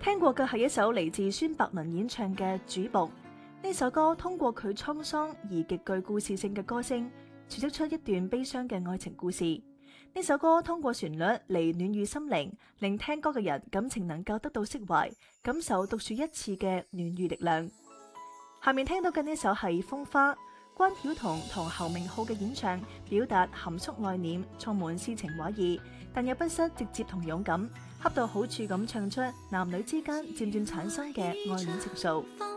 聽過嘅係一首嚟自孫伯倫演唱嘅《主僕》。呢首歌通過佢滄桑而極具故事性嘅歌聲，詮釋出一段悲傷嘅愛情故事。呢首歌通過旋律嚟暖癒心靈，令聽歌嘅人感情能夠得到釋懷，感受獨樹一幟嘅暖癒力量。下面聽到嘅呢首係《風花》，關曉彤同侯明昊嘅演唱，表達含蓄內斂，充滿詩情畫意，但又不失直接同勇敢，恰到好處咁唱出男女之間漸漸產生嘅愛戀情愫。